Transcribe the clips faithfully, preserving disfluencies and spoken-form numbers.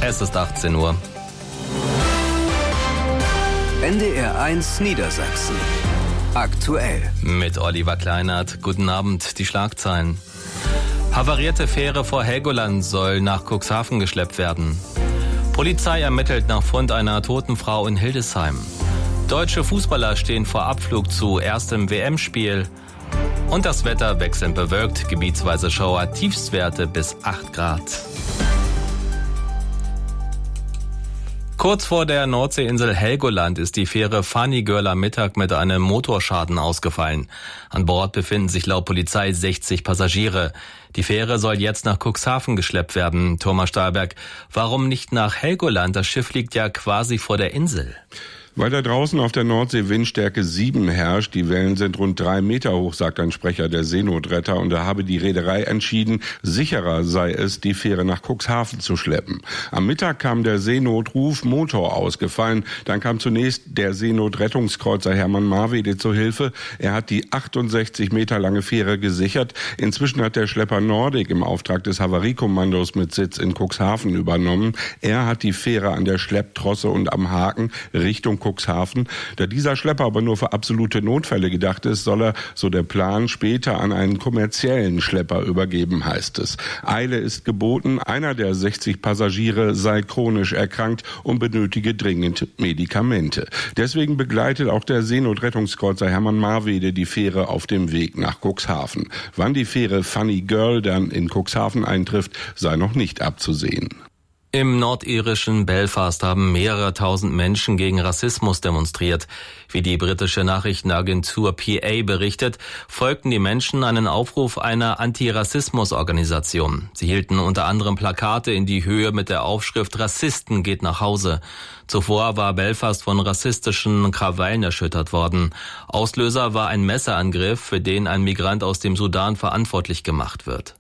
Es ist achtzehn Uhr. N D R eins Niedersachsen. Aktuell. Mit Oliver Kleinert. Guten Abend, die Schlagzeilen. Havarierte Fähre vor Helgoland soll nach Cuxhaven geschleppt werden. Polizei ermittelt nach Fund einer toten Frau in Hildesheim. Deutsche Fußballer stehen vor Abflug zu erstem W M-Spiel. Und das Wetter wechselnd bewölkt, gebietsweise Schauer, Tiefstwerte bis acht Grad. Kurz vor der Nordseeinsel Helgoland ist die Fähre Funny Girl am Mittag mit einem Motorschaden ausgefallen. An Bord befinden sich laut Polizei sechzig Passagiere. Die Fähre soll jetzt nach Cuxhaven geschleppt werden. Thomas Stahlberg, warum nicht nach Helgoland? Das Schiff liegt ja quasi vor der Insel. Weil da draußen auf der Nordsee Windstärke sieben herrscht, die Wellen sind rund drei Meter hoch, sagt ein Sprecher der Seenotretter, und da habe die Reederei entschieden, sicherer sei es, die Fähre nach Cuxhaven zu schleppen. Am Mittag kam der Seenotruf, Motor ausgefallen. Dann kam zunächst der Seenotrettungskreuzer Hermann Marwede zur Hilfe. Er hat die achtundsechzig Meter lange Fähre gesichert. Inzwischen hat der Schlepper Nordic im Auftrag des Havariekommandos mit Sitz in Cuxhaven übernommen. Er hat die Fähre an der Schlepptrosse und am Haken Richtung Cuxhaven. Da dieser Schlepper aber nur für absolute Notfälle gedacht ist, soll er, so der Plan, später an einen kommerziellen Schlepper übergeben, heißt es. Eile ist geboten. Einer der sechzig Passagiere sei chronisch erkrankt und benötige dringend Medikamente. Deswegen begleitet auch der Seenotrettungskreuzer Hermann Marwede die Fähre auf dem Weg nach Cuxhaven. Wann die Fähre Funny Girl dann in Cuxhaven eintrifft, sei noch nicht abzusehen. Im nordirischen Belfast haben mehrere tausend Menschen gegen Rassismus demonstriert. Wie die britische Nachrichtenagentur P A berichtet, folgten die Menschen einen Aufruf einer Antirassismus-Organisation. Sie hielten unter anderem Plakate in die Höhe mit der Aufschrift »Rassisten geht nach Hause«. Zuvor war Belfast von rassistischen Krawallen erschüttert worden. Auslöser war ein Messerangriff, für den ein Migrant aus dem Sudan verantwortlich gemacht wird.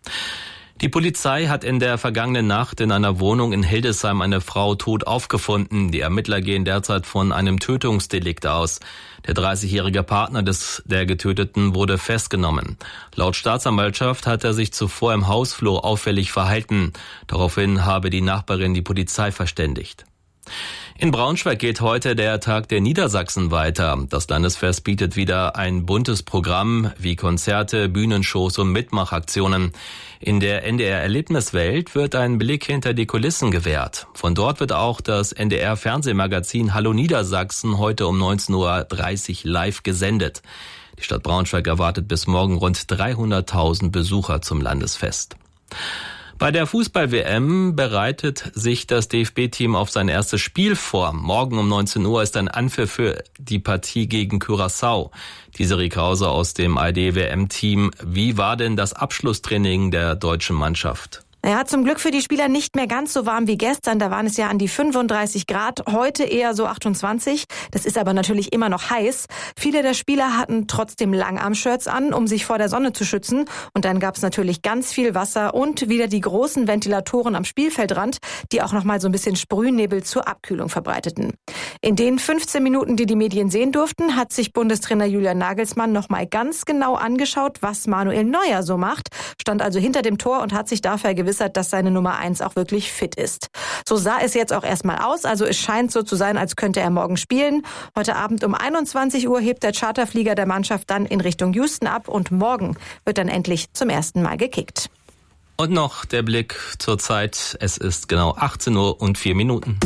Die Polizei hat in der vergangenen Nacht in einer Wohnung in Hildesheim eine Frau tot aufgefunden. Die Ermittler gehen derzeit von einem Tötungsdelikt aus. Der dreißigjährige Partner des der Getöteten wurde festgenommen. Laut Staatsanwaltschaft hat er sich zuvor im Hausflur auffällig verhalten. Daraufhin habe die Nachbarin die Polizei verständigt. In Braunschweig geht heute der Tag der Niedersachsen weiter. Das Landesfest bietet wieder ein buntes Programm wie Konzerte, Bühnenshows und Mitmachaktionen. In der N D R-Erlebniswelt wird ein Blick hinter die Kulissen gewährt. Von dort wird auch das N D R-Fernsehmagazin Hallo Niedersachsen heute um neunzehn Uhr dreißig live gesendet. Die Stadt Braunschweig erwartet bis morgen rund dreihunderttausend Besucher zum Landesfest. Bei der Fußball-W M bereitet sich das D F B-Team auf sein erstes Spiel vor. Morgen um neunzehn Uhr ist ein Anpfiff für die Partie gegen Curaçao. Diese Krause aus dem A R D-W M-Team. Wie war denn das Abschlusstraining der deutschen Mannschaft? Ja, zum Glück für die Spieler nicht mehr ganz so warm wie gestern. Da waren es ja an die fünfunddreißig Grad. Heute eher so achtundzwanzig. Das ist aber natürlich immer noch heiß. Viele der Spieler hatten trotzdem Langarm-Shirts an, um sich vor der Sonne zu schützen. Und dann gab es natürlich ganz viel Wasser und wieder die großen Ventilatoren am Spielfeldrand, die auch nochmal so ein bisschen Sprühnebel zur Abkühlung verbreiteten. In den fünfzehn Minuten, die die Medien sehen durften, hat sich Bundestrainer Julian Nagelsmann nochmal ganz genau angeschaut, was Manuel Neuer so macht. Stand also hinter dem Tor und hat sich dafür gewissert, dass seine Nummer eins auch wirklich fit ist. So sah es jetzt auch erstmal aus, also es scheint so zu sein, als könnte er morgen spielen. Heute Abend um einundzwanzig Uhr hebt der Charterflieger der Mannschaft dann in Richtung Houston ab und morgen wird dann endlich zum ersten Mal gekickt. Und noch der Blick zur Zeit. Es ist genau achtzehn Uhr und vier Minuten.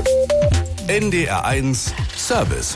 N D R eins Service.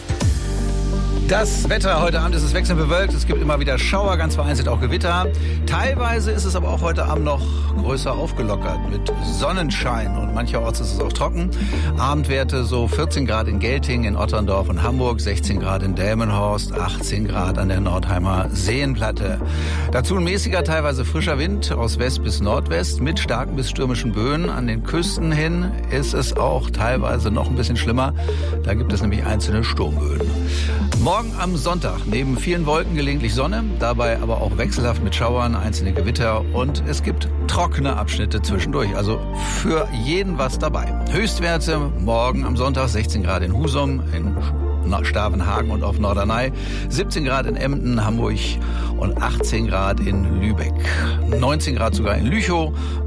Das Wetter heute Abend ist es wechselnd bewölkt. Es gibt immer wieder Schauer, ganz vereinzelt auch Gewitter. Teilweise ist es aber auch heute Abend noch größer aufgelockert mit Sonnenschein und mancherorts ist es auch trocken. Abendwerte so vierzehn Grad in Gelting, in Otterndorf und Hamburg, sechzehn Grad in Delmenhorst, achtzehn Grad an der Nordheimer Seenplatte. Dazu ein mäßiger, teilweise frischer Wind aus West bis Nordwest mit starken bis stürmischen Böen. An den Küsten hin ist es auch teilweise noch ein bisschen schlimmer. Da gibt es nämlich einzelne Sturmböen. Morgen am Sonntag neben vielen Wolken gelegentlich Sonne, dabei aber auch wechselhaft mit Schauern, einzelne Gewitter und es gibt trockene Abschnitte zwischendurch. Also für jeden was dabei. Höchstwerte morgen am Sonntag sechzehn Grad in Husum, in Stavenhagen und auf Norderney, siebzehn Grad in Emden, Hamburg und achtzehn Grad in Lübeck, neunzehn Grad sogar in Lüchow.